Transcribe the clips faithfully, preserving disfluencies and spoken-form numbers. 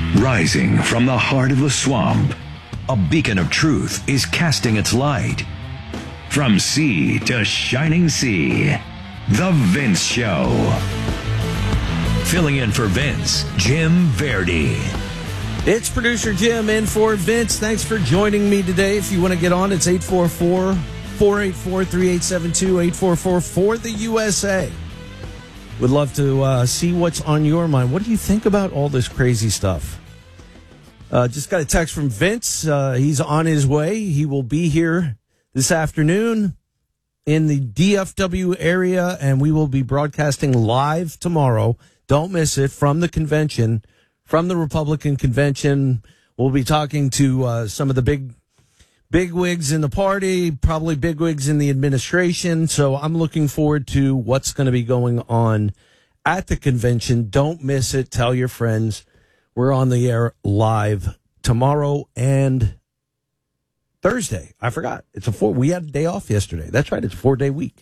Rising from the heart of the swamp, a beacon of truth is casting its light. From sea to shining sea, The Vince Show. Filling in for Vince, Jim Verdi. It's producer Jim in for Vince. Thanks for joining me today. If you want to get on, it's eight four four, four eight four, three eight seven two, eight four four for the U S A. Would love to uh, see what's on your mind. What do you think about all this crazy stuff? Uh, just got a text from Vince. Uh, he's on his way. He will be here this afternoon in the D F W area, and we will be broadcasting live tomorrow. Don't miss it, from the convention, from the Republican convention. We'll be talking to uh, some of the big bigwigs in the party, probably bigwigs in the administration. So I'm looking forward to what's going to be going on at the convention. Don't miss it. Tell your friends. We're on the air live tomorrow and Thursday. I forgot. It's a four. We had a day off yesterday. That's right. It's a four-day week.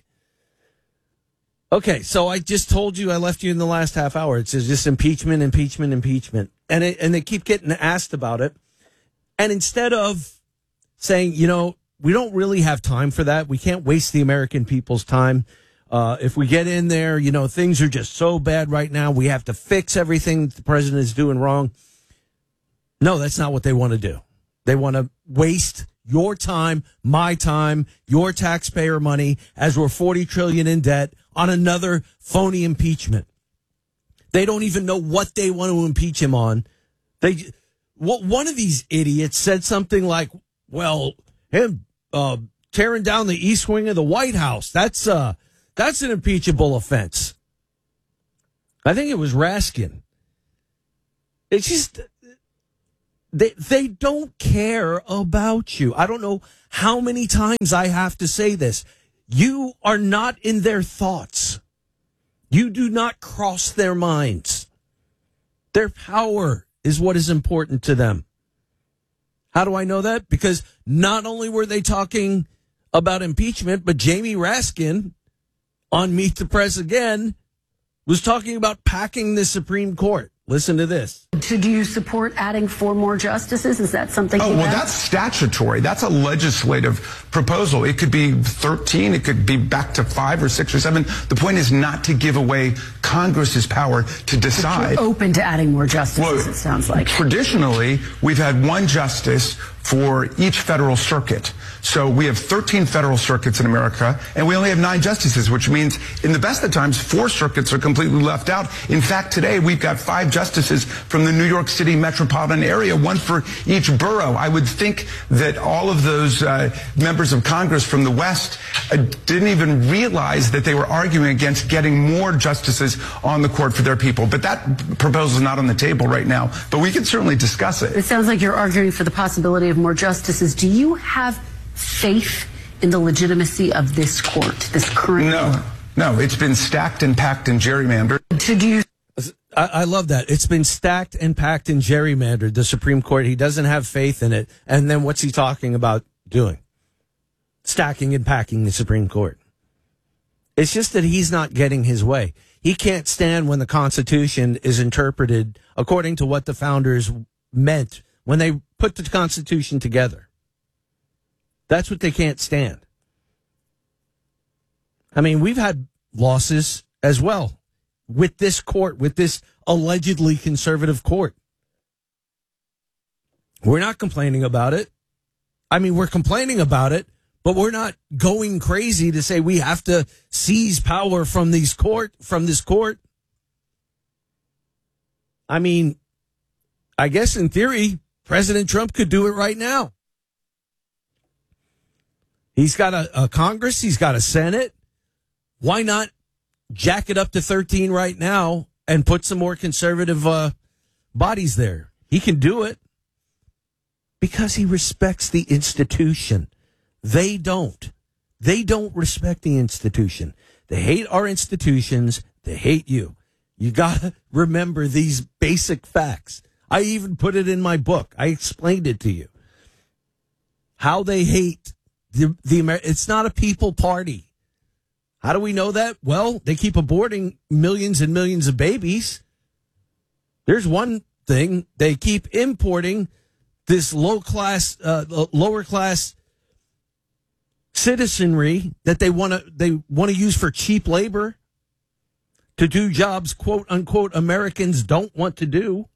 Okay, so I just told you, I left you in the last half hour. It says just impeachment, impeachment, impeachment. And it, and they keep getting asked about it. And instead of saying, you know, we don't really have time for that. We can't waste the American people's time. Uh, if we get in there, you know, things are just so bad right now. We have to fix everything the president is doing wrong. No, that's not what they want to do. They want to waste your time, my time, your taxpayer money, as we're forty trillion dollars in debt, on another phony impeachment. They don't even know what they want to impeach him on. They, what one of these idiots said something like, well, him uh, tearing down the east wing of the White House, that's uh, that's an impeachable offense. I think it was Raskin. It's just, they they don't care about you. I don't know how many times I have to say this. You are not in their thoughts. You do not cross their minds. Their power is what is important to them. How do I know that? Because not only were they talking about impeachment, but Jamie Raskin on Meet the Press Again was talking about packing the Supreme Court. Listen to this. Do you support adding four more justices? Is that something? Oh, well, that's statutory. That's a legislative proposal. It could be thirteen. It could be back to five or six or seven. The point is not to give away Congress's power to decide. But you're open to adding more justices, well, it sounds like. Traditionally, we've had one justice for each federal circuit. So we have thirteen federal circuits in America, and we only have nine justices, which means in the best of times, four circuits are completely left out. In fact, today we've got five justices from the New York City metropolitan area, one for each borough. I would think that all of those uh, members of Congress from the West uh, didn't even realize that they were arguing against getting more justices on the court for their people. But that proposal is not on the table right now, but we can certainly discuss it. It sounds like you're arguing for the possibility of more justices. Do you have faith in the legitimacy of this court, this current No, court? no, it's been stacked and packed and gerrymandered. Should you? I, I love that. It's been stacked and packed and gerrymandered, the Supreme Court. He doesn't have faith in it. And then what's he talking about doing? Stacking and packing the Supreme Court. It's just that he's not getting his way. He can't stand when the Constitution is interpreted according to what the founders meant when they put the Constitution together. That's what they can't stand. I mean, we've had losses as well with this court, with this allegedly conservative court. We're not complaining about it. I mean, we're complaining about it, but we're not going crazy to say we have to seize power from these court, from this court. I mean, I guess in theory, President Trump could do it right now. He's got a, a Congress. He's got a Senate. Why not jack it up to thirteen right now and put some more conservative uh, bodies there? He can do it because he respects the institution. They don't. They don't respect the institution. They hate our institutions. They hate you. You got to remember these basic facts. I even put it in my book. I explained it to you. How they hate the, the Amer- it's not a people party. How do we know that? Well, they keep aborting millions and millions of babies. There's one thing, they keep importing this low class, uh, lower class citizenry that they want to they want to use for cheap labor to do jobs, quote unquote, Americans don't want to do.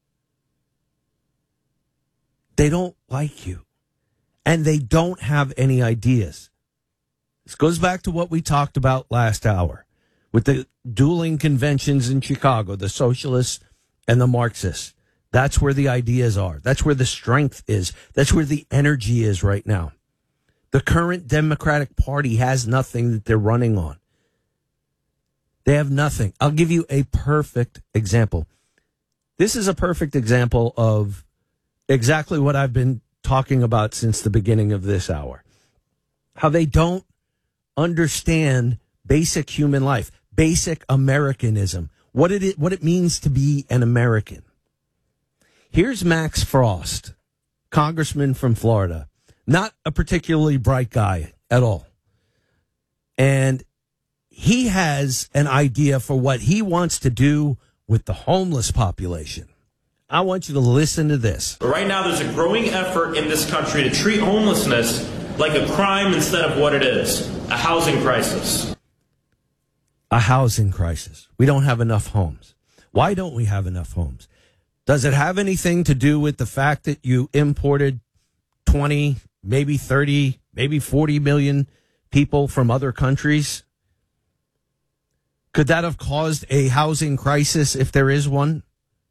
They don't like you, and they don't have any ideas. This goes back to what we talked about last hour with the dueling conventions in Chicago, the socialists and the Marxists. That's where the ideas are. That's where the strength is. That's where the energy is right now. The current Democratic Party has nothing that they're running on. They have nothing. I'll give you a perfect example. This is a perfect example of exactly what I've been talking about since the beginning of this hour. How they don't understand basic human life, basic Americanism, what it what it means to be an American. Here's Max Frost, congressman from Florida, not a particularly bright guy at all. And he has an idea for what he wants to do with the homeless population. I want you to listen to this. Right now, there's a growing effort in this country to treat homelessness like a crime instead of what it is, a housing crisis. A housing crisis. We don't have enough homes. Why don't we have enough homes? Does it have anything to do with the fact that you imported twenty, maybe thirty, maybe forty million people from other countries? Could that have caused a housing crisis if there is one?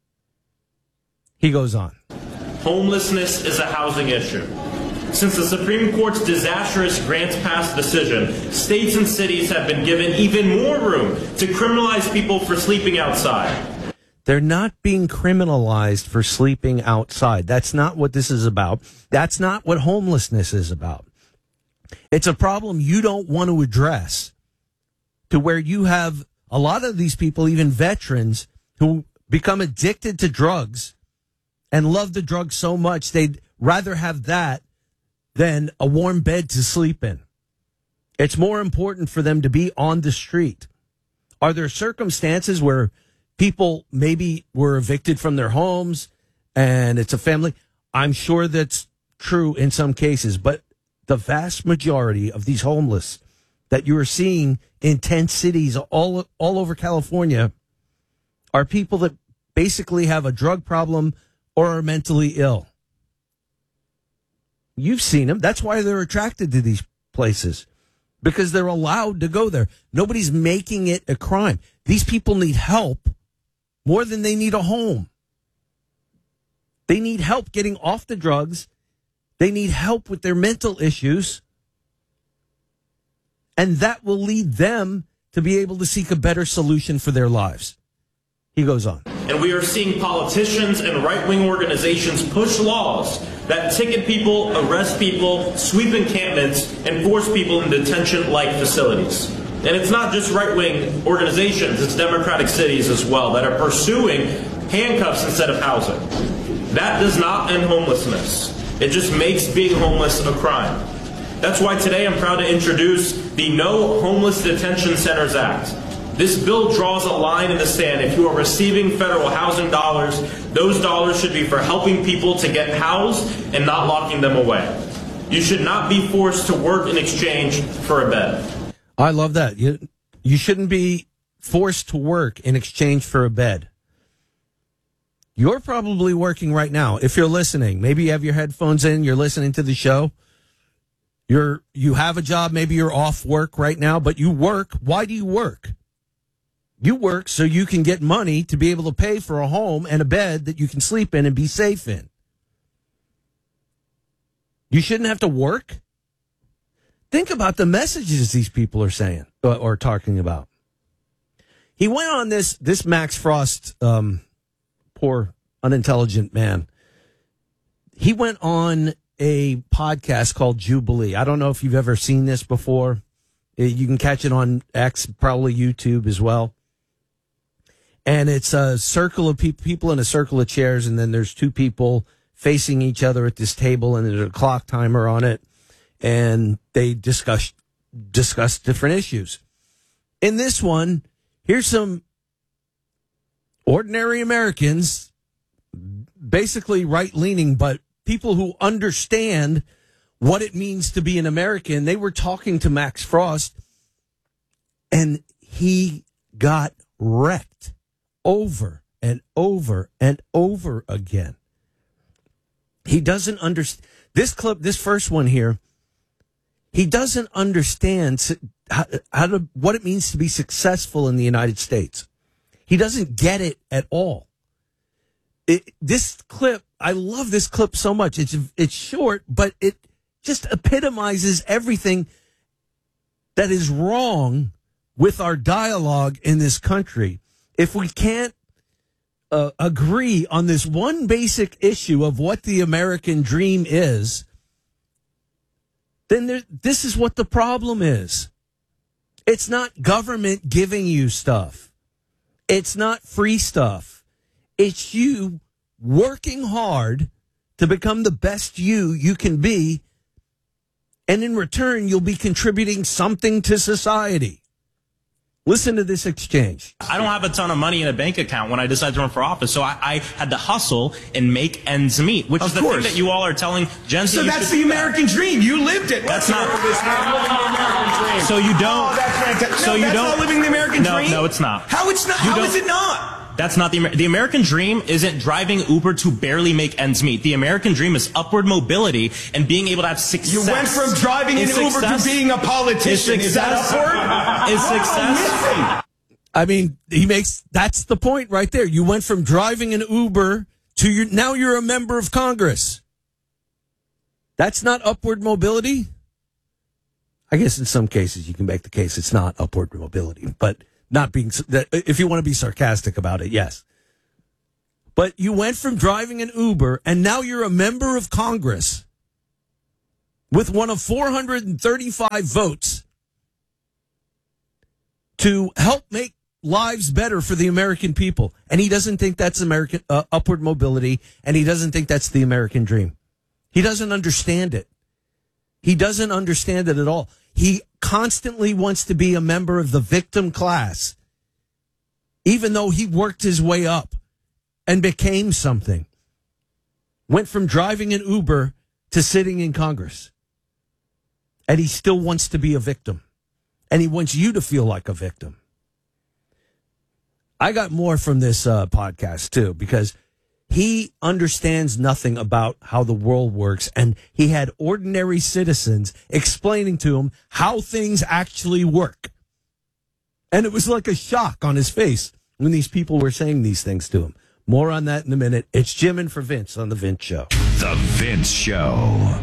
He goes on. Homelessness is a housing issue. Since the Supreme Court's disastrous Grants Pass decision, states and cities have been given even more room to criminalize people for sleeping outside. They're not being criminalized for sleeping outside. That's not what this is about. That's not what homelessness is about. It's a problem you don't want to address, to where you have a lot of these people, even veterans, who become addicted to drugs and love the drugs so much they'd rather have that than a warm bed to sleep in. It's more important for them to be on the street. Are there circumstances where people maybe were evicted from their homes and it's a family? I'm sure that's true in some cases, but the vast majority of these homeless that you are seeing in ten cities all, all over California are people that basically have a drug problem or are mentally ill. You've seen them. That's why they're attracted to these places, because they're allowed to go there. Nobody's making it a crime. These people need help more than they need a home. They need help getting off the drugs. They need help with their mental issues. And that will lead them to be able to seek a better solution for their lives. He goes on. And we are seeing politicians and right-wing organizations push laws that ticket people, arrest people, sweep encampments, and force people in detention-like facilities. And it's not just right-wing organizations, it's democratic cities as well that are pursuing handcuffs instead of housing. That does not end homelessness. It just makes being homeless a crime. That's why today I'm proud to introduce the No Homeless Detention Centers Act. This bill draws a line in the sand. If you are receiving federal housing dollars, those dollars should be for helping people to get housed and not locking them away. You should not be forced to work in exchange for a bed. I love that. You, you shouldn't be forced to work in exchange for a bed. You're probably working right now. If you're listening, maybe you have your headphones in, you're listening to the show. You're, you have a job, maybe you're off work right now, but you work. Why do you work? You work so you can get money to be able to pay for a home and a bed that you can sleep in and be safe in. You shouldn't have to work. Think about the messages these people are saying or, or talking about. He went on this, this Max Frost, um, poor unintelligent man. He went on a podcast called Jubilee. I don't know if you've ever seen this before. You can catch it on X, probably YouTube as well. And it's a circle of pe- people in a circle of chairs, and then there's two people facing each other at this table, and there's a clock timer on it, and they discuss discuss different issues. In this one, here's some ordinary Americans, basically right-leaning, but people who understand what it means to be an American. They were talking to Max Frost, and he got wrecked over and over and over again. He doesn't understand. This clip, this first one here, he doesn't understand how, how to, what it means to be successful in the United States. He doesn't get it at all. It, this clip, I love this clip so much. It's it's short, but it just epitomizes everything that is wrong with our dialogue in this country. If we can't uh, agree on this one basic issue of what the American dream is, then there, this is what the problem is. It's not government giving you stuff. It's not free stuff. It's you working hard to become the best you you can be, and in return, you'll be contributing something to society. Listen to this exchange. I don't have a ton of money in a bank account when I decided to run for office, so I, I had to hustle and make ends meet, which Of is the course. thing that you all are telling Gen Z. So you that's should the do that. American dream. You lived it. That's Let's not- hear this man living the American dream. So you don't. Oh, that's fantastic. So no, you that's don't. not living the American no, dream. No, it's not. How it's not? You How don't- is it not? That's not the Amer- the American dream. Isn't driving Uber to barely make ends meet. The American dream is upward mobility and being able to have success. You went from driving an Is Uber success- to being a politician. Is Is that success- upward? Is What am I success? missing? I mean, he makes, that's the point right there. You went from driving an Uber to your, now you're a member of Congress. That's not upward mobility. I guess in some cases you can make the case it's not upward mobility, but not being, if you want to be sarcastic about it, yes. But you went from driving an Uber and now you're a member of Congress with one of four hundred thirty-five votes to help make lives better for the American people. And he doesn't think that's American uh, upward mobility, and he doesn't think that's the American dream. He doesn't understand it. He doesn't understand it at all. He constantly wants to be a member of the victim class, even though he worked his way up and became something. Went from driving an Uber to sitting in Congress. And he still wants to be a victim. And he wants you to feel like a victim. I got more from this uh, podcast, too, because he understands nothing about how the world works. And he had ordinary citizens explaining to him how things actually work. And it was like a shock on his face when these people were saying these things to him. More on that in a minute. It's Jim in for Vince on The Vince Show. The Vince Show.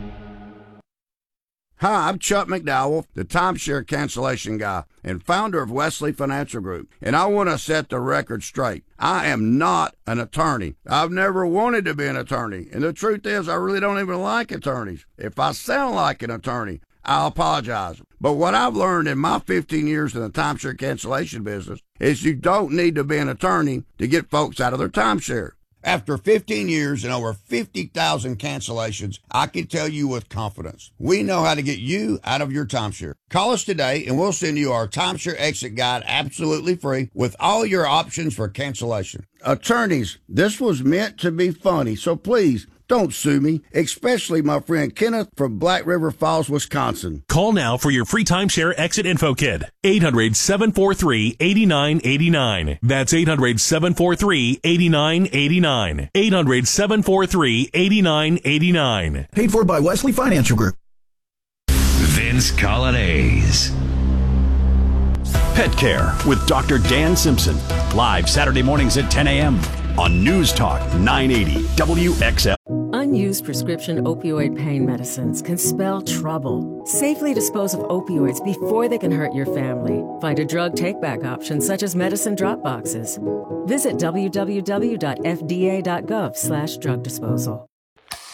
Hi, I'm Chuck McDowell, the timeshare cancellation guy and founder of Wesley Financial Group, and I want to set the record straight. I am not an attorney. I've never wanted to be an attorney, and the truth is I really don't even like attorneys. If I sound like an attorney, I'll apologize. But what I've learned in my fifteen years in the timeshare cancellation business is you don't need to be an attorney to get folks out of their timeshare. After fifteen years and over fifty thousand cancellations, I can tell you with confidence, we know how to get you out of your timeshare. Call us today and we'll send you our timeshare exit guide absolutely free with all your options for cancellation. Attorneys, this was meant to be funny, so please don't sue me, especially my friend Kenneth from Black River Falls, Wisconsin. Call now for your free timeshare exit info kit. eight hundred, seven four three, eight nine eight nine. That's eight hundred, seven four three, eight nine eight nine. eight hundred, seven four three, eight nine eight nine. Paid for by Wesley Financial Group. Vince Colonnese. Pet Care with Doctor Dan Simpson. Live Saturday mornings at ten a.m. on News Talk nine eighty W X L. Unused prescription opioid pain medicines can spell trouble. Safely dispose of opioids before they can hurt your family. Find a drug take-back option such as medicine drop boxes. Visit w w w dot f d a dot gov slash drug disposal.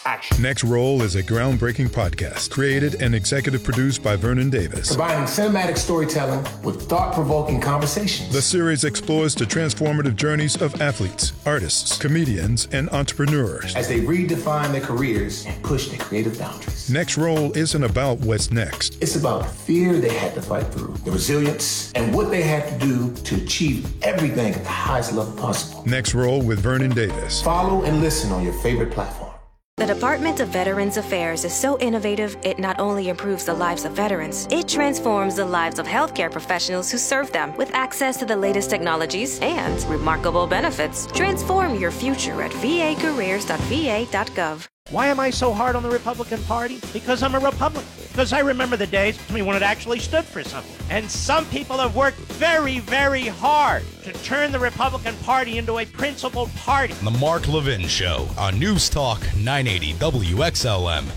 action. Next Roll is a groundbreaking podcast created and executive produced by Vernon Davis. Combining cinematic storytelling with thought-provoking conversations. The series explores the transformative journeys of athletes, artists, comedians, and entrepreneurs as they redefine their careers and push their creative boundaries. Next Roll isn't about what's next. It's about the fear they had to fight through, the resilience, and what they had to do to achieve everything at the highest level possible. Next Roll with Vernon Davis. Follow and listen on your favorite platform. The Department of Veterans Affairs is so innovative, it not only improves the lives of veterans, it transforms the lives of healthcare professionals who serve them with access to the latest technologies and remarkable benefits. Transform your future at v a careers dot v a dot gov. Why am I so hard on the Republican Party? Because I'm a Republican. Because I remember the days when it actually stood for something. And some people have worked very, very hard to turn the Republican Party into a principled party. The Mark Levin Show on News Talk nine eighty W X L M.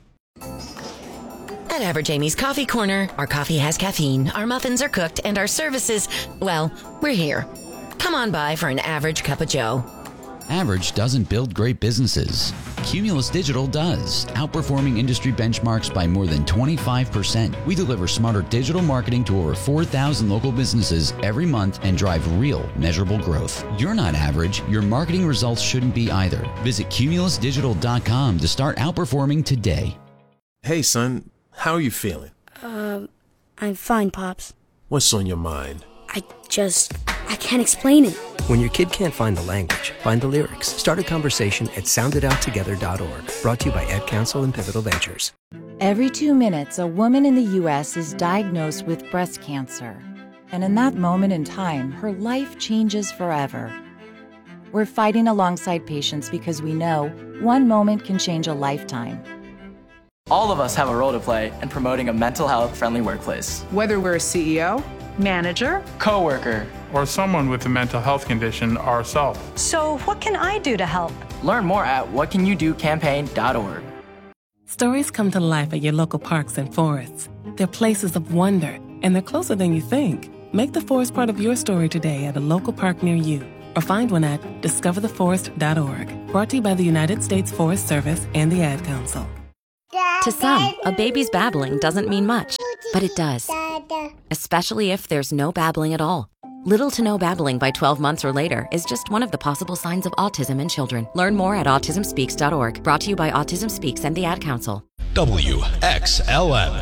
At Average Amy's Coffee Corner, our coffee has caffeine, our muffins are cooked, and our services, well, we're here. Come on by for an average cup of joe. Average doesn't build great businesses. Cumulus Digital does, outperforming industry benchmarks by more than twenty-five percent. We deliver smarter digital marketing to over four thousand local businesses every month and drive real, measurable growth. You're not average. Your marketing results shouldn't be either. Visit cumulus digital dot com to start outperforming today. Hey, son, how are you feeling? Um, I'm fine, Pops. What's on your mind? I just, I can't explain it. When your kid can't find the language, find the lyrics. Start a conversation at sound it out together dot org. Brought to you by Ed Council and Pivotal Ventures. Every two minutes, a woman in the U S is diagnosed with breast cancer. And in that moment in time, her life changes forever. We're fighting alongside patients because we know one moment can change a lifetime. All of us have a role to play in promoting a mental health-friendly workplace. Whether we're a C E O, manager, coworker, or someone with a mental health condition ourselves. So what can I do to help? Learn more at what can you do campaign dot org. Stories come to life at your local parks and forests. They're places of wonder, and they're closer than you think. Make the forest part of your story today at a local park near you, or find one at discover the forest dot org. Brought to you by the United States Forest Service and the Ad Council. To some, a baby's babbling doesn't mean much, but it does. Especially if there's no babbling at all. Little to no babbling by twelve months or later is just one of the possible signs of autism in children. Learn more at autism speaks dot org. Brought to you by Autism Speaks and the Ad Council. W X L M.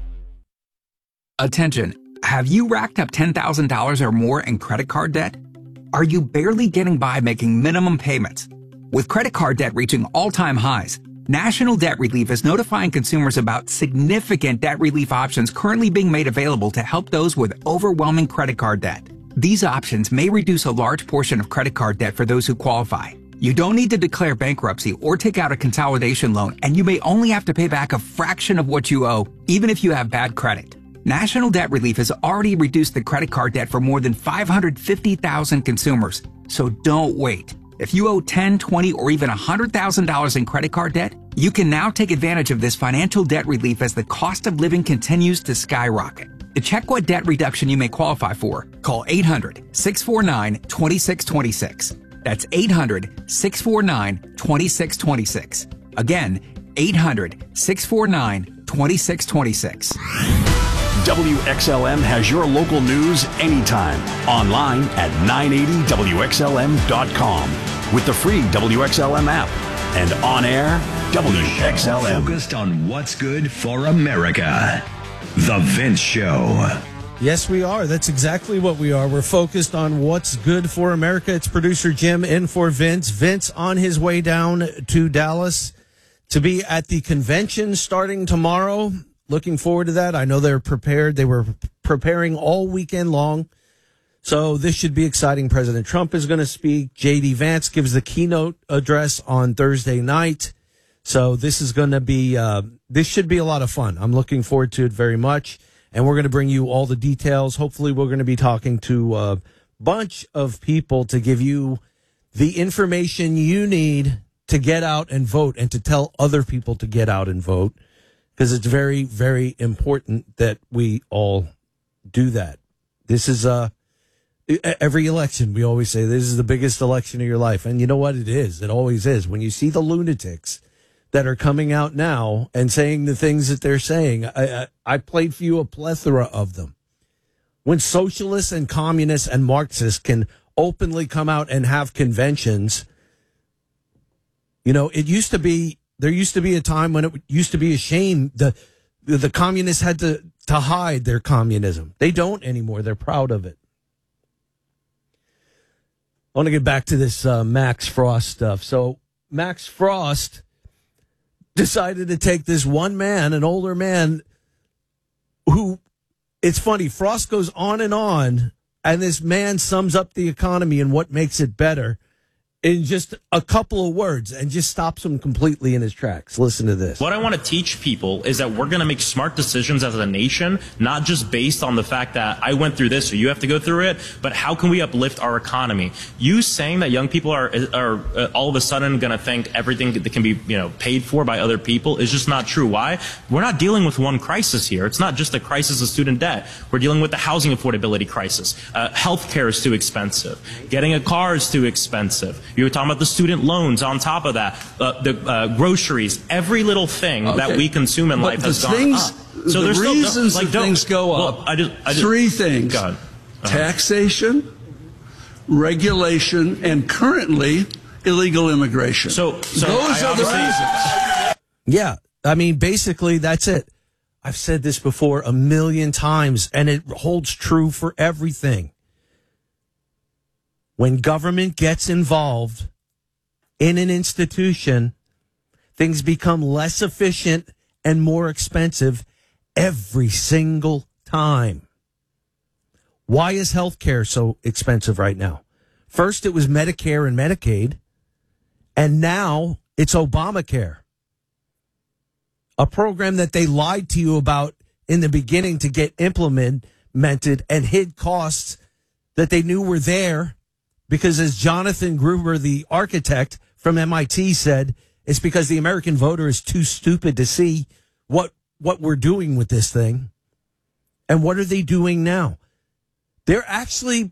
Attention. Have you racked up ten thousand dollars or more in credit card debt? Are you barely getting by making minimum payments? With credit card debt reaching all-time highs, National Debt Relief is notifying consumers about significant debt relief options currently being made available to help those with overwhelming credit card debt. These options may reduce a large portion of credit card debt for those who qualify. You don't need to declare bankruptcy or take out a consolidation loan, and you may only have to pay back a fraction of what you owe, even if you have bad credit. National Debt Relief has already reduced the credit card debt for more than five hundred fifty thousand consumers, so don't wait. If you owe ten, twenty, or even one hundred thousand dollars in credit card debt, you can now take advantage of this financial debt relief as the cost of living continues to skyrocket. To check what debt reduction you may qualify for, call eight hundred, six four nine, two six two six. That's eight hundred, six four nine, two six two six. Again, eight hundred, six four nine, two six two six. W X L M has your local news anytime. Online at nine eighty W X L M dot com with the free W X L M app and on air W X L M. Focused on what's good for America. The Vince Show. Yes, we are. That's exactly what we are. We're focused on what's good for America. It's producer Jim in for Vince. Vince on his way down to Dallas to be at the convention starting tomorrow. Looking forward to that. I know they're prepared. They were preparing all weekend long. So this should be exciting. President Trump is going to speak. J D Vance gives the keynote address on Thursday night. So this is going to be, uh, this should be a lot of fun. I'm looking forward to it very much. And we're going to bring you all the details. Hopefully we're going to be talking to a bunch of people to give you the information you need to get out and vote and to tell other people to get out and vote. Because it's very, very important that we all do that. This is uh, every election, we always say this is the biggest election of your life. And you know what? It is. It always is. When you see the lunatics that are coming out now and saying the things that they're saying. I, I, I played for you a plethora of them. When socialists and communists and Marxists can openly come out and have conventions, you know, it used to be, there used to be a time when it used to be a shame. The, the, the communists had to, to hide their communism. They don't anymore. They're proud of it. I want to get back to this uh, Max Frost stuff. So Max Frost decided to take this one man, an older man, who, it's funny, Frost goes on and on, and this man sums up the economy and what makes it better in just a couple of words and just stops him completely in his tracks. Listen to this. What I want to teach people is that we're going to make smart decisions as a nation, not just based on the fact that I went through this or you have to go through it, but how can we uplift our economy? You saying that young people are are uh, all of a sudden going to think everything that can be, you know, paid for by other people is just not true. Why? We're not dealing with one crisis here. It's not just a crisis of student debt. We're dealing with the housing affordability crisis. Uh, healthcare is too expensive. Getting a car is too expensive. You were talking about the student loans on top of that, uh, the uh, groceries, every little thing okay. that we consume in but life has the gone things, up. So the there's reasons still, like, that things go well, up, I just, I just, three things, God. Uh-huh. taxation, regulation, and currently illegal immigration. So, so those I are the reasons. Yeah, I mean, basically, that's it. I've said this before a million times, and it holds true for everything. When government gets involved in an institution, things become less efficient and more expensive every single time. Why is healthcare so expensive right now? First, it was Medicare and Medicaid, and now it's Obamacare, a program that they lied to you about in the beginning to get implemented and hid costs that they knew were there. Because as Jonathan Gruber, the architect from M I T, said, it's because the American voter is too stupid to see what what we're doing with this thing. And what are they doing now? They're actually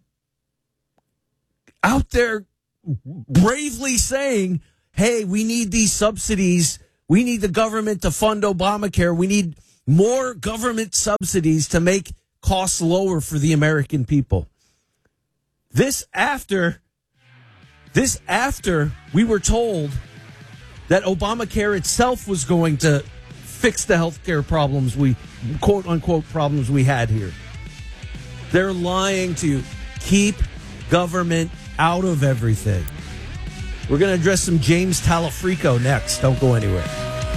out there bravely saying, hey, we need these subsidies. We need the government to fund Obamacare. We need more government subsidies to make costs lower for the American people. This after, this after we were told that Obamacare itself was going to fix the healthcare problems we, quote unquote, problems we had here. They're lying to you. Keep government out of everything. We're going to address some James Talafrico next. Don't go anywhere.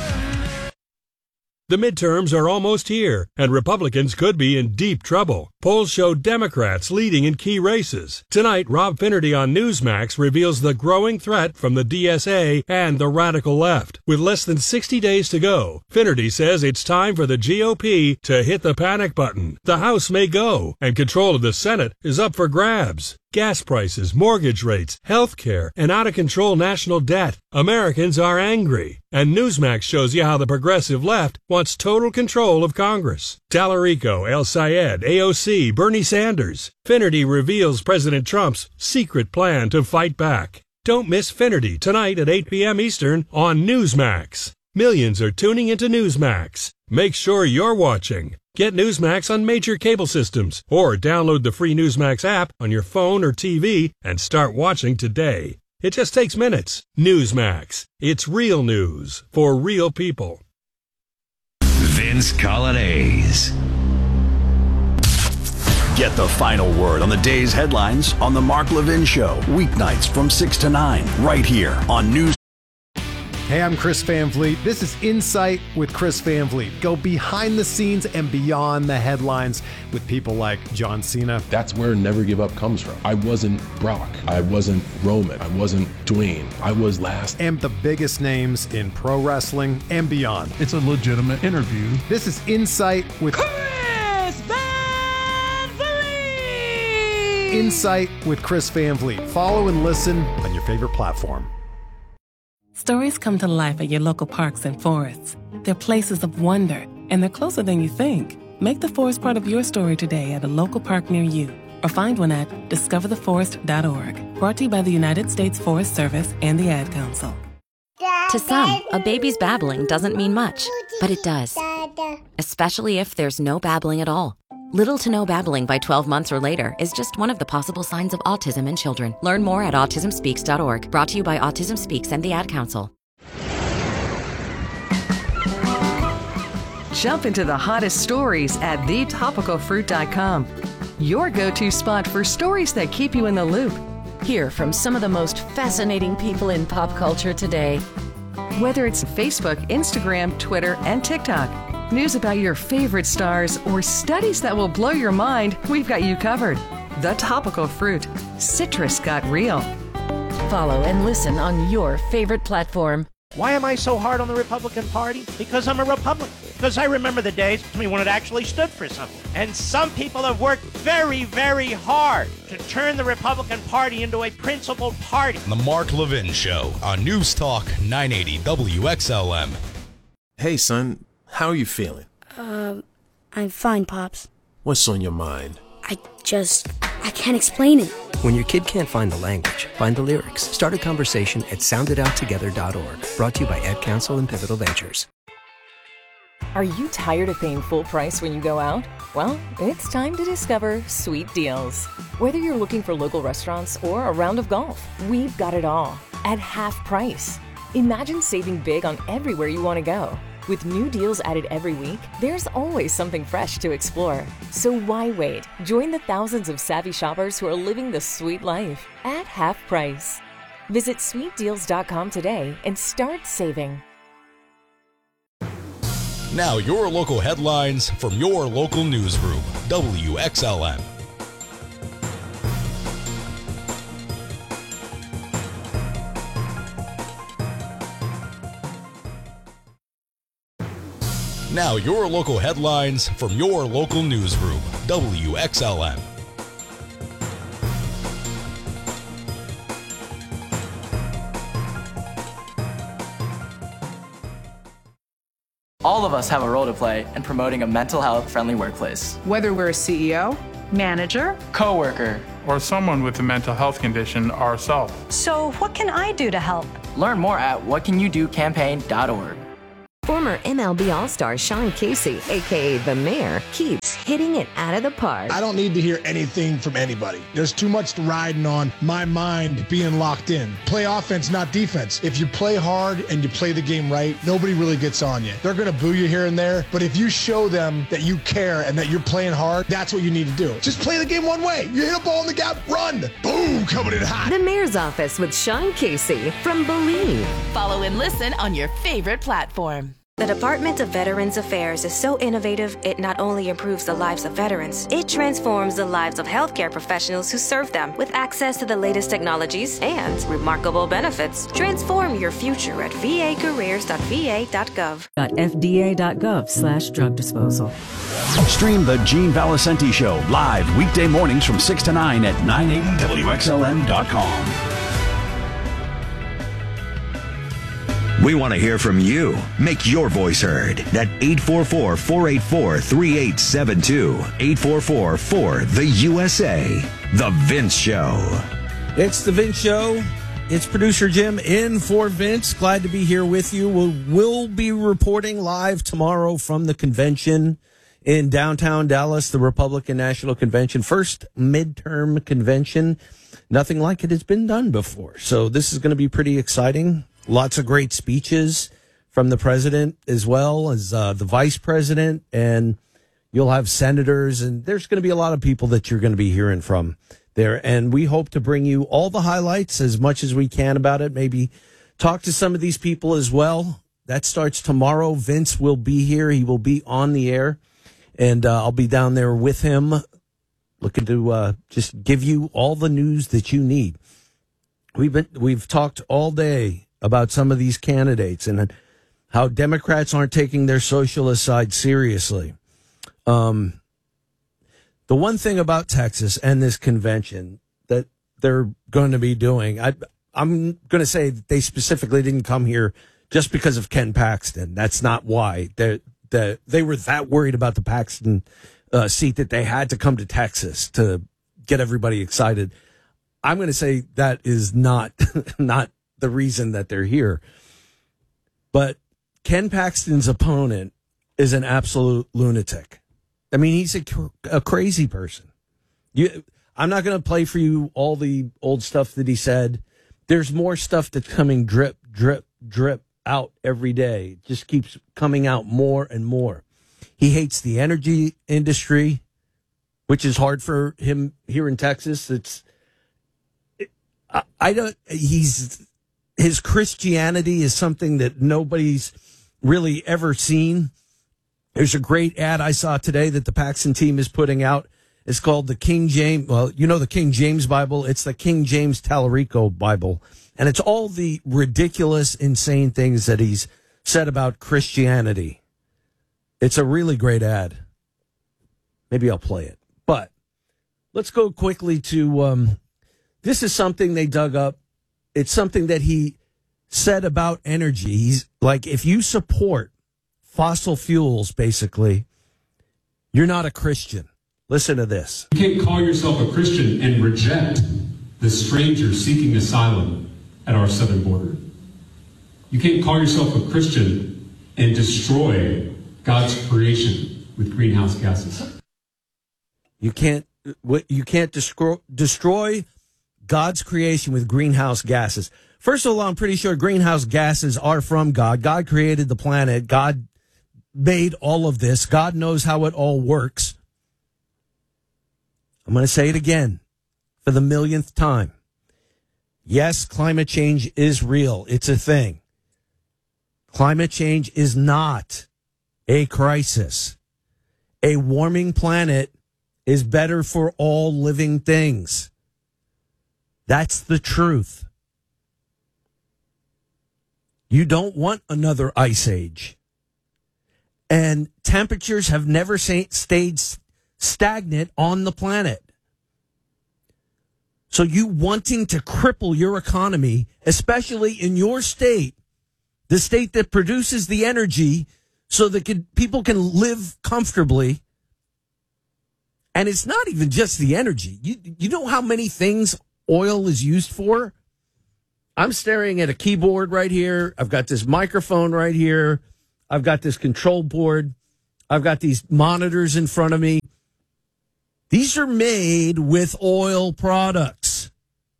The midterms are almost here, and Republicans could be in deep trouble. Polls show Democrats leading in key races. Tonight, Rob Finnerty on Newsmax reveals the growing threat from the D S A and the radical left. With less than sixty days to go, Finnerty says it's time for the G O P to hit the panic button. The House may go, and control of the Senate is up for grabs. Gas prices, mortgage rates, health care, and out-of-control national debt. Americans are angry. And Newsmax shows you how the progressive left wants total control of Congress. Talarico, El Sayed, A O C, Bernie Sanders. Finnerty reveals President Trump's secret plan to fight back. Don't miss Finnerty tonight at eight p.m. Eastern on Newsmax. Millions are tuning into Newsmax. Make sure you're watching. Get Newsmax on major cable systems or download the free Newsmax app on your phone or T V and start watching today. It just takes minutes. Newsmax. It's real news for real people. Vince Colonnese. Get the final word on the day's headlines on The Mark Levin Show, weeknights from six to nine, right here on News. Hey, I'm Chris Van Vliet. This is Insight with Chris Van Vliet. Go behind the scenes and beyond the headlines with people like John Cena. That's where Never Give Up comes from. I wasn't Brock. I wasn't Roman. I wasn't Dwayne. I was last. And the biggest names in pro wrestling and beyond. It's a legitimate interview. This is Insight with Chris Van Vliet. Insight with Chris Van Vliet. Follow and listen on your favorite platform. Stories come to life at your local parks and forests. They're places of wonder, and they're closer than you think. Make the forest part of your story today at a local park near you, or find one at discover the forest dot org. Brought to you by the United States Forest Service and the Ad Council. Dad. To some, a baby's babbling doesn't mean much, but it does. Especially if there's no babbling at all. Little to no babbling by twelve months or later is just one of the possible signs of autism in children. Learn more at autism speaks dot org. Brought to you by Autism Speaks and the Ad Council. Jump into the hottest stories at the topical fruit dot com. Your go-to spot for stories that keep you in the loop. Hear from some of the most fascinating people in pop culture today. Whether it's Facebook, Instagram, Twitter, and TikTok, news about your favorite stars, or studies that will blow your mind, we've got you covered. The Topical Fruit. Citrus got real. Follow and listen on your favorite platform. Why am I so hard on the Republican Party? Because I'm a Republican. Because I remember the days when it actually stood for something. And some people have worked very, very hard to turn the Republican Party into a principled party. The Mark Levin Show on News Talk nine eighty W X L M. Hey, son, how are you feeling? Um, I'm fine, Pops. What's on your mind? I just, I can't explain it. When your kid can't find the language, find the lyrics. Start a conversation at sound it out together dot org. Brought to you by Ad Council and Pivotal Ventures. Are you tired of paying full price when you go out? Well, it's time to discover Sweet Deals. Whether you're looking for local restaurants or a round of golf, we've got it all at half price. Imagine saving big on everywhere you want to go. With new deals added every week, there's always something fresh to explore. So why wait? Join the thousands of savvy shoppers who are living the sweet life at half price. Visit sweet deals dot com today and start saving. Now your local headlines from your local newsroom, W X L M. Now your local headlines from your local newsroom, W X L M. All of us have a role to play in promoting a mental health friendly workplace. Whether we're a C E O, manager, coworker, or someone with a mental health condition ourselves. So what can I do to help? Learn more at what can you do campaign dot org. Former M L B All-Star Sean Casey, a k a. The Mayor, keeps hitting it out of the park. I don't need to hear anything from anybody. There's too much riding on my mind being locked in. Play offense, not defense. If you play hard and you play the game right, nobody really gets on you. They're going to boo you here and there, but if you show them that you care and that you're playing hard, that's what you need to do. Just play the game one way. You hit a ball in the gap, run. Boom, coming in hot. The Mayor's Office with Sean Casey from Believe. Follow and listen on your favorite platform. The Department of Veterans Affairs is so innovative, it not only improves the lives of veterans, it transforms the lives of healthcare professionals who serve them with access to the latest technologies and remarkable benefits. Transform your future at v a careers dot v a dot gov. F D A dot gov slash drug disposal. Stream the Gene Valicenti Show live weekday mornings from six to nine at nine eighty W X L M dot com. We want to hear from you. Make your voice heard at eight four four, four eight four, three eight seven two. eight four four, four, the U S A. The Vince Show. It's The Vince Show. It's producer Jim in for Vince. Glad to be here with you. We'll, we'll be reporting live tomorrow from the convention in downtown Dallas, the Republican National Convention. First midterm convention. Nothing like it has been done before. So this is going to be pretty exciting. Lots of great speeches from the president as well as uh, the vice president, and you'll have senators, and there's going to be a lot of people that you're going to be hearing from there. And we hope to bring you all the highlights as much as we can about it. Maybe talk to some of these people as well. That starts tomorrow. Vince will be here. He will be on the air, and uh, I'll be down there with him looking to uh, just give you all the news that you need. We've been, we've talked all day about some of these candidates and how Democrats aren't taking their socialist side seriously. Um, the one thing about Texas and this convention that they're going to be doing, I, I'm going to say that they specifically didn't come here just because of Ken Paxton. That's not why. They're, they're, they were that worried about the Paxton uh, seat that they had to come to Texas to get everybody excited. I'm going to say that is not not the reason that they're here. But Ken Paxton's opponent is an absolute lunatic. I mean, he's a, a crazy person. You, I'm not going to play for you all the old stuff that he said. There's more stuff that's coming drip, drip, drip out every day. It just keeps coming out more and more. He hates the energy industry, which is hard for him here in Texas. It's, I, I don't, he's, his Christianity is something that nobody's really ever seen. There's a great ad I saw today that the Paxton team is putting out. It's called the King James, well, you know the King James Bible. It's the King James Tallarico Bible. And it's all the ridiculous, insane things that he's said about Christianity. It's a really great ad. Maybe I'll play it. But let's go quickly to, um, this is something they dug up. It's something that he said about energy. He's like, if you support fossil fuels, basically, you're not a Christian. Listen to this. You can't call yourself a Christian and reject the stranger seeking asylum at our southern border. You can't call yourself a Christian and destroy God's creation with greenhouse gases. You can't, you can't destroy, destroy God's creation with greenhouse gases. First of all, I'm pretty sure greenhouse gases are from God. God created the planet. God made all of this. God knows how it all works. I'm going to say it again for the millionth time. Yes, climate change is real. It's a thing. Climate change is not a crisis. A warming planet is better for all living things. That's the truth. You don't want another ice age. And temperatures have never stayed stagnant on the planet. So you wanting to cripple your economy, especially in your state, the state that produces the energy so that can, people can live comfortably. And it's not even just the energy. You, you know how many things oil is used for? I'm staring at a keyboard right here. I've got this microphone right here. I've got this control board. I've got these monitors in front of me. These are made with oil products.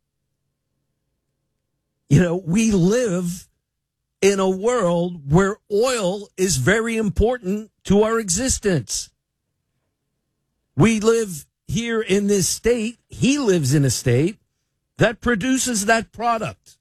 You know, we live in a world where oil is very important to our existence. We live here in this state. He lives in a state that produces that product.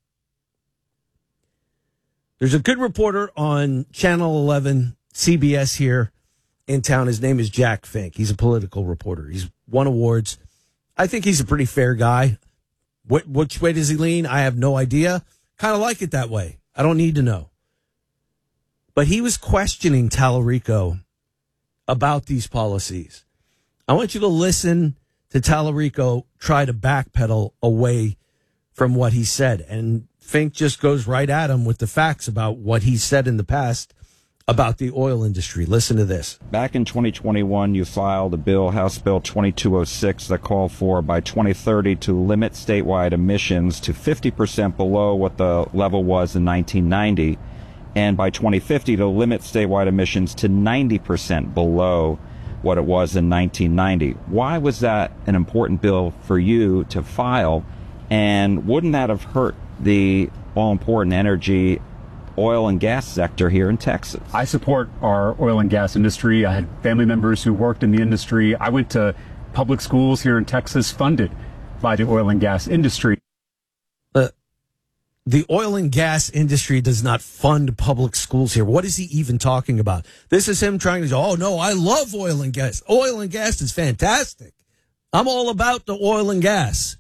There's a good reporter on Channel eleven, C B S here in town. His name is Jack Fink. He's a political reporter. He's won awards. I think he's a pretty fair guy. Wh- which way does he lean? I have no idea. Kind of like it that way. I don't need to know. But he was questioning Tallarico about these policies. I want you to listen to Tallarico try to backpedal away from what he said. And Fink just goes right at him with the facts about what he said in the past about the oil industry. Listen to this. Back in twenty twenty-one, you filed a bill, House Bill twenty-two oh six, that called for by twenty thirty to limit statewide emissions to fifty percent below what the level was in nineteen ninety, and by twenty fifty to limit statewide emissions to ninety percent below what it was in nineteen ninety. Why was that an important bill for you to file, and wouldn't that have hurt the all-important energy oil and gas sector here in Texas? I support our oil and gas industry. I had family members who worked in the industry. I went to public schools here in Texas funded by the oil and gas industry. Uh, the oil and gas industry does not fund public schools here. What is he even talking about? This is him trying to say, oh, no, I love oil and gas. Oil and gas is fantastic. I'm all about the oil and gas.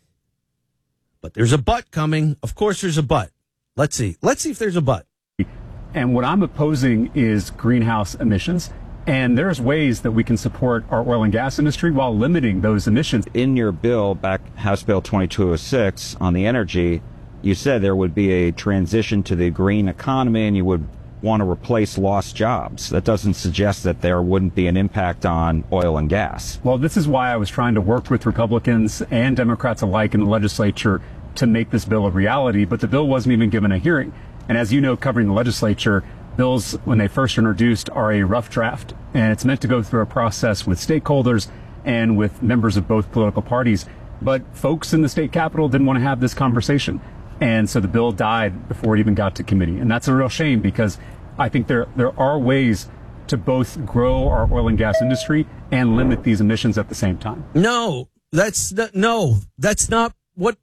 But there's a but coming. Of course there's a but. Let's see. Let's see if there's a but. And what I'm opposing is greenhouse emissions. And there's ways that we can support our oil and gas industry while limiting those emissions. In your bill, back House Bill twenty-two oh six on the energy, you said there would be a transition to the green economy and you would want to replace lost jobs. That doesn't suggest that there wouldn't be an impact on oil and gas. Well, this is why I was trying to work with Republicans and Democrats alike in the legislature to make this bill a reality, but the bill wasn't even given a hearing. And as you know, covering the legislature, bills, when they first are introduced, are a rough draft. And it's meant to go through a process with stakeholders and with members of both political parties. But folks in the state capitol didn't want to have this conversation. And so the bill died before it even got to committee. And that's a real shame, because I think there there are ways to both grow our oil and gas industry and limit these emissions at the same time. No, that's not, no, that's not what.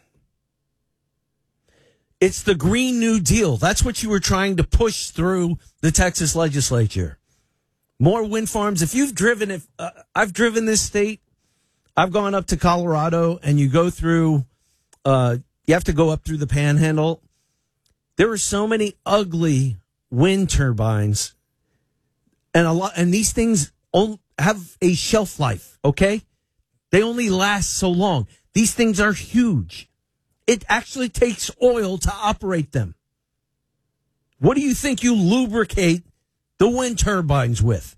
It's the Green New Deal. That's what you were trying to push through the Texas legislature. More wind farms. If you've driven, if uh, I've driven this state, I've gone up to Colorado, and you go through, uh, you have to go up through the Panhandle. There are so many ugly wind turbines, and a lot, and these things have a shelf life. Okay, they only last so long. These things are huge. It actually takes oil to operate them. What do you think you lubricate the wind turbines with?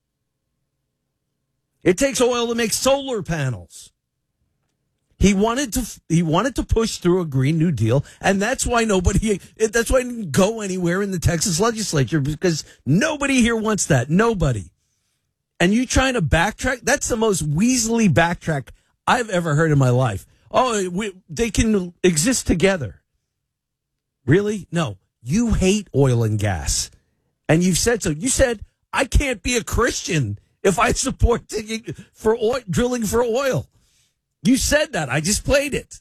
It takes oil to make solar panels. He wanted to he wanted to push through a Green New Deal, and that's why nobody that's why it didn't go anywhere in the Texas legislature, because nobody here wants that. Nobody. And you trying to backtrack? That's the most weaselly backtrack I've ever heard in my life. Oh, we, they can exist together. Really? No. You hate oil and gas. And you've said so. You said, I can't be a Christian if I support digging for oil, drilling for oil. You said that. I just played it.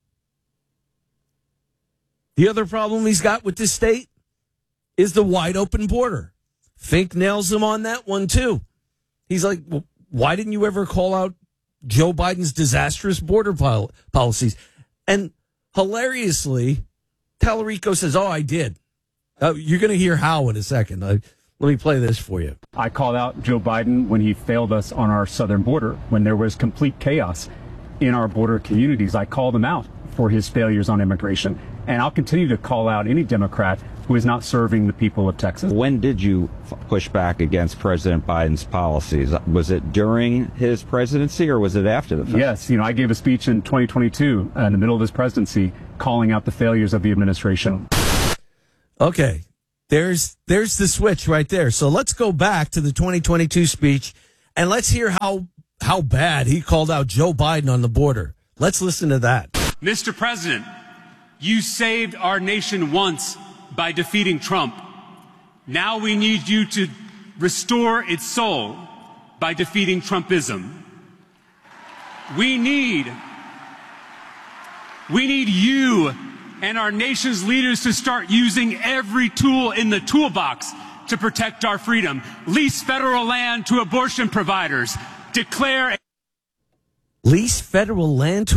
The other problem he's got with this state is the wide open border. Fink nails him on that one, too. He's like, well, why didn't you ever call out Joe Biden's disastrous border pol- policies? And hilariously, Tallarico says, oh, I did. Uh, you're going to hear how in a second. Uh, let me play this for you. I called out Joe Biden when he failed us on our southern border, when there was complete chaos in our border communities. I called him out for his failures on immigration. And I'll continue to call out any Democrat who is not serving the people of Texas. When did you f- push back against President Biden's policies? Was it during his presidency, or was it after the fact? Yes. You know, I gave a speech in twenty twenty-two uh, in the middle of his presidency calling out the failures of the administration. Okay. There's there's the switch right there. So let's go back to the twenty twenty-two speech, and let's hear how how bad he called out Joe Biden on the border. Let's listen to that. Mister President, you saved our nation once by defeating Trump. Now we need you to restore its soul by defeating Trumpism. We need, we need you and our nation's leaders to start using every tool in the toolbox to protect our freedom. Lease federal land to abortion providers. Declare lease federal land to